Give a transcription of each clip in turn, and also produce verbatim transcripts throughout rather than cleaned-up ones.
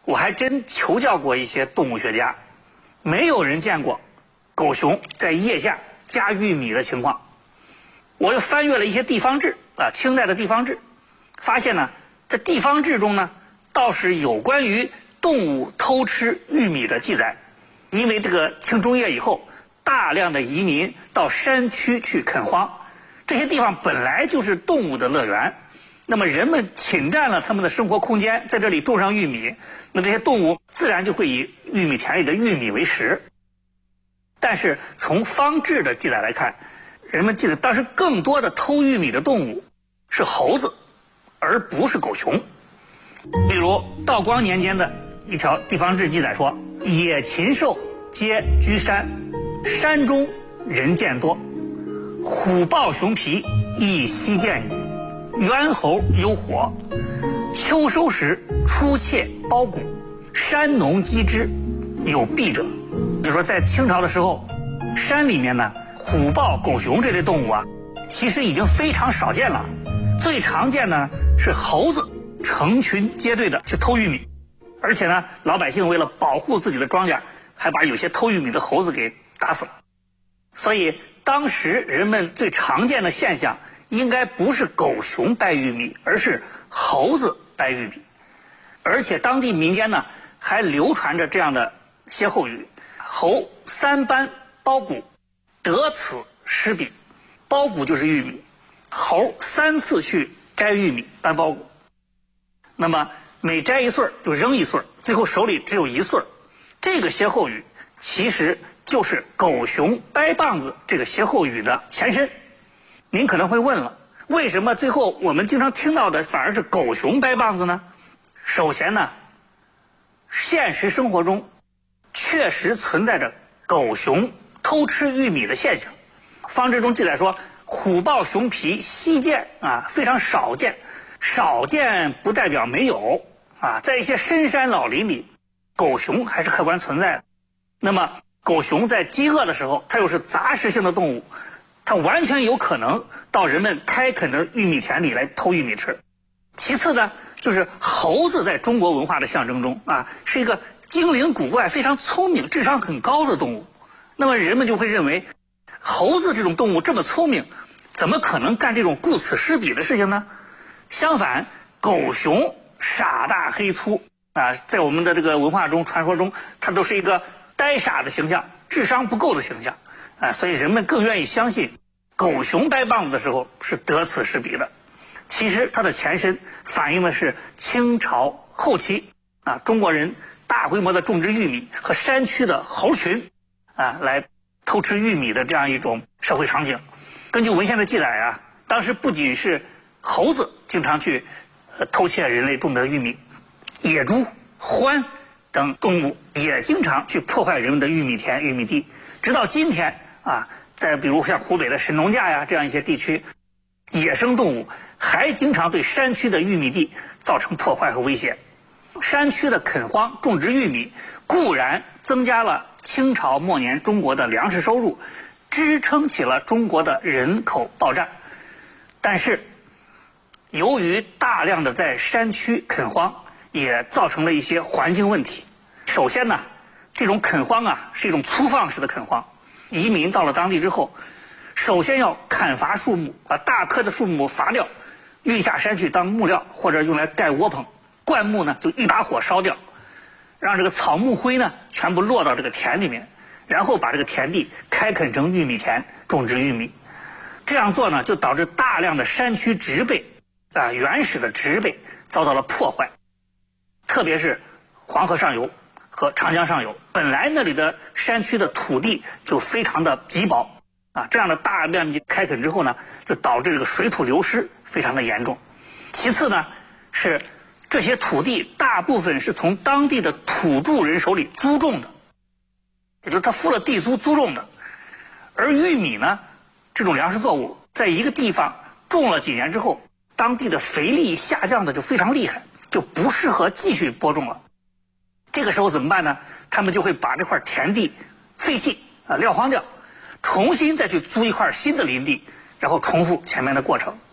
我还真求教过一些动物学家，没有人见过狗熊在腋下夹玉米的情况。我又翻阅了一些地方志啊，清代的地方志，发现呢，在地方志中呢，倒是有关于动物偷吃玉米的记载。因为这个清中叶以后，大量的移民到山区去垦荒，这些地方本来就是动物的乐园，那么人们侵占了他们的生活空间，在这里种上玉米，那这些动物自然就会以玉米田里的玉米为食。但是从方志的记载来看，人们记得当时更多的偷玉米的动物是猴子，而不是狗熊。例如道光年间的一条地方志记载说，野禽兽皆居山，山中人见多，虎豹熊皮亦悉见矣。猿猴有火，秋收时出窃包谷，山农击之，有弊者。比如说在清朝的时候，山里面呢，虎豹狗熊这类动物啊，其实已经非常少见了。最常见的是猴子成群结队的去偷玉米，而且呢，老百姓为了保护自己的庄稼，还把有些偷玉米的猴子给打死了。所以当时人们最常见的现象应该不是狗熊掰玉米，而是猴子掰玉米。而且当地民间呢还流传着这样的歇后语：猴三班包谷，得此失彼。包谷就是玉米，猴三次去摘玉米搬包谷，那么每摘一穗儿就扔一穗儿，最后手里只有一穗儿。这个歇后语其实就是狗熊掰棒子这个歇后语的前身。您可能会问了，为什么最后我们经常听到的反而是狗熊掰棒子呢？首先呢，现实生活中确实存在着狗熊偷吃玉米的现象。方志中记载说，虎豹熊皮稀见啊，非常少见。少见不代表没有啊，在一些深山老林里，狗熊还是客观存在的。那么狗熊在饥饿的时候，它又是杂食性的动物，它完全有可能到人们开垦的玉米田里来偷玉米吃。其次呢，就是猴子在中国文化的象征中啊，是一个精灵古怪、非常聪明、智商很高的动物。那么人们就会认为，猴子这种动物这么聪明，怎么可能干这种顾此失彼的事情呢？相反，狗熊傻大黑粗啊，在我们的这个文化中、传说中，它都是一个呆傻的形象，智商不够的形象啊，所以人们更愿意相信狗熊掰棒子的时候是得此失彼的。其实它的前身反映的是清朝后期啊，中国人大规模的种植玉米和山区的猴群啊来偷吃玉米的这样一种社会场景。根据文献的记载啊，当时不仅是猴子经常去呃偷窃人类种的玉米，野猪、獾等动物也经常去破坏人们的玉米田、玉米地。直到今天啊，在比如像湖北的神农架呀这样一些地区，野生动物还经常对山区的玉米地造成破坏和威胁。山区的垦荒种植玉米固然增加了清朝末年中国的粮食收入，支撑起了中国的人口爆炸，但是由于大量的在山区垦荒，也造成了一些环境问题。首先呢，这种垦荒啊是一种粗放式的垦荒，移民到了当地之后，首先要砍伐树木，把大棵的树木伐掉，运下山去当木料或者用来盖窝棚。灌木呢就一把火烧掉，让这个草木灰呢全部落到这个田里面，然后把这个田地开垦成玉米田，种植玉米。这样做呢，就导致大量的山区植被啊，原始的植被遭到了破坏。特别是黄河上游和长江上游，本来那里的山区的土地就非常的瘠薄啊，这样的大面积开垦之后呢，就导致这个水土流失非常的严重。其次呢，是这些土地大部分是从当地的土著人手里租种的，也就是他付了地租租种的。而玉米呢，这种粮食作物在一个地方种了几年之后，当地的肥力下降的就非常厉害，就不适合继续播种了。这个时候怎么办呢？他们就会把这块田地废弃啊，撂荒掉，重新再去租一块新的林地，然后重复前面的过程。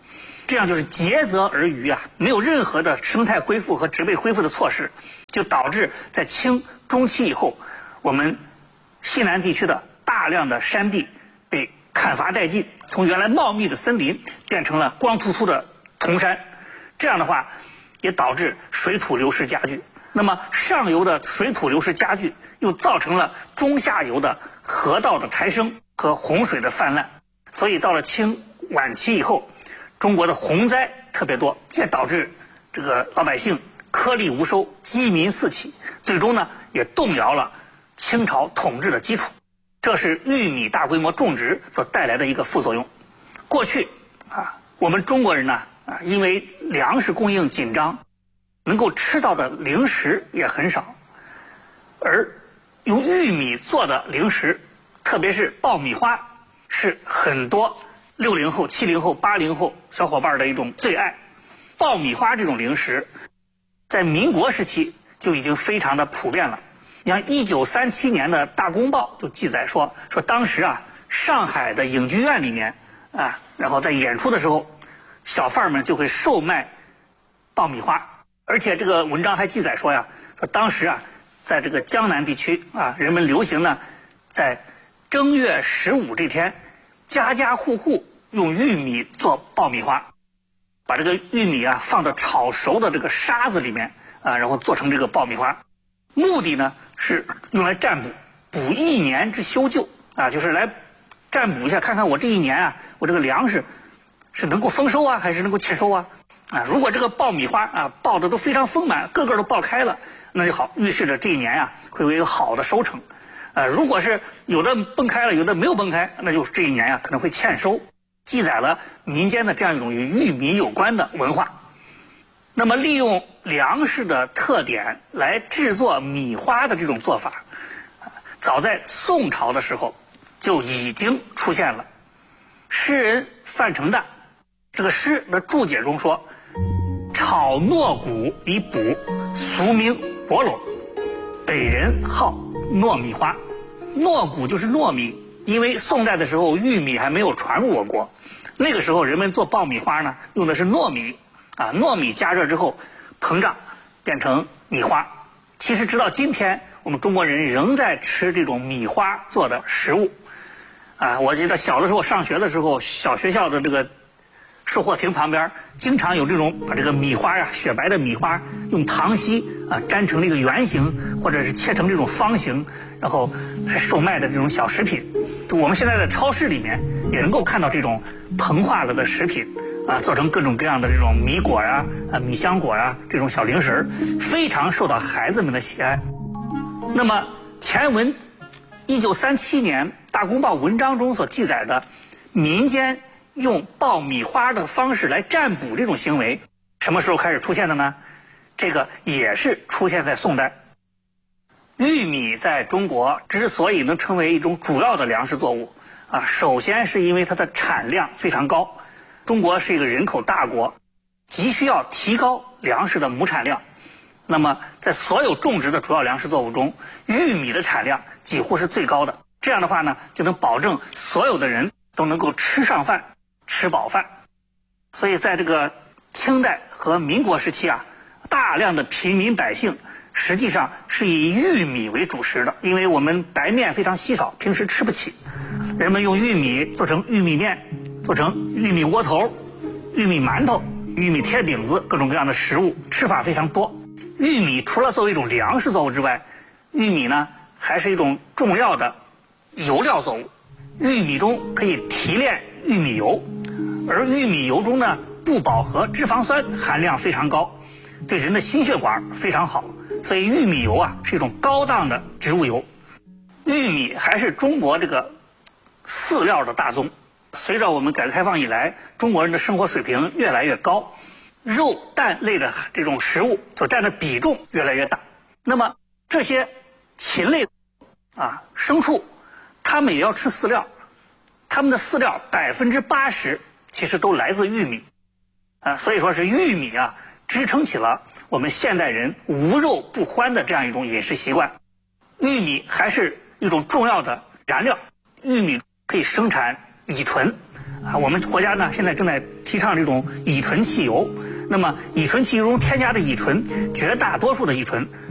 这样就是竭泽而渔啊，没有任何的生态恢复和植被恢复的措施，就导致在清中期以后，我们西南地区的大量的山地被砍伐殆尽，从原来茂密的森林变成了光秃秃的铜山。这样的话，也导致水土流失加剧。那么上游的水土流失加剧，又造成了中下游的河道的抬升和洪水的泛滥。所以到了清晚期以后，中国的洪灾特别多，也导致这个老百姓颗粒无收，饥民四起，最终呢也动摇了清朝统治的基础。这是玉米大规模种植所带来的一个副作用。过去啊，我们中国人呢啊，因为粮食供应紧张，能够吃到的零食也很少，而用玉米做的零食，特别是爆米花，是很多六零后、七零后、八零后小伙伴的一种最爱。爆米花这种零食，在民国时期就已经非常的普遍了。你像一九三七年的《大公报》就记载说，说当时啊，上海的影剧院里面啊，然后在演出的时候，小贩们就会售卖爆米花。而且这个文章还记载说呀，说当时啊，在这个江南地区啊，人们流行呢，在正月十五这天，家家户户用玉米做爆米花，把这个玉米啊放到炒熟的这个沙子里面啊，然后做成这个爆米花，目的呢是用来占卜，补一年之修旧啊，就是来占卜一下，看看我这一年啊，我这个粮食是能够丰收啊，还是能够欠收啊？啊，如果这个爆米花啊爆的都非常丰满，个个都爆开了，那就好，预示着这一年啊会有一个好的收成。呃，如果是有的崩开了，有的没有崩开，那就是这一年啊可能会欠收，记载了民间的这样一种与玉米有关的文化。那么利用粮食的特点来制作米花的这种做法，早在宋朝的时候就已经出现了。诗人范成大这个诗的注解中说，炒糯谷以补，俗名伯垄，北人号糯米花。糯谷就是糯米，因为宋代的时候玉米还没有传入我国，那个时候人们做爆米花呢用的是糯米啊，糯米加热之后膨胀变成米花。其实直到今天，我们中国人仍在吃这种米花做的食物啊。我记得小的时候上学的时候，小学校的这个售货亭旁边经常有这种把这个米花呀、啊，雪白的米花用糖稀啊粘成了一个圆形，或者是切成这种方形，然后来售卖的这种小食品。我们现在在超市里面也能够看到这种膨化了的食品啊，做成各种各样的这种米果呀、啊、米香果呀这种小零食，非常受到孩子们的喜爱。那么前文一九三七年《大公报》文章中所记载的民间用爆米花的方式来占卜这种行为，什么时候开始出现的呢？这个也是出现在宋代。玉米在中国之所以能成为一种主要的粮食作物啊，首先是因为它的产量非常高。中国是一个人口大国，急需要提高粮食的亩产量。那么在所有种植的主要粮食作物中，玉米的产量几乎是最高的。这样的话呢，就能保证所有的人都能够吃上饭、吃饱饭。所以在这个清代和民国时期啊，大量的平民百姓实际上是以玉米为主食的，因为我们白面非常稀少，平时吃不起，人们用玉米做成玉米面，做成玉米窝头、玉米馒头、玉米贴饼子，各种各样的食物，吃法非常多。玉米除了作为一种粮食作物之外，玉米呢还是一种重要的油料作物。玉米中可以提炼玉米油，而玉米油中呢不饱和脂肪酸含量非常高，对人的心血管非常好，所以玉米油啊是一种高档的植物油。玉米还是中国这个饲料的大宗。随着我们改革开放以来，中国人的生活水平越来越高，肉蛋类的这种食物所占的比重越来越大。那么这些禽类啊、牲畜，它们也要吃饲料，它们的饲料百分之八十其实都来自玉米啊，所以说是玉米啊支撑起了我们现代人无肉不欢的这样一种饮食习惯。玉米还是一种重要的燃料，玉米可以生产乙醇啊，我们国家呢现在正在提倡这种乙醇汽油。那么乙醇汽油中添加的乙醇，绝大多数的乙醇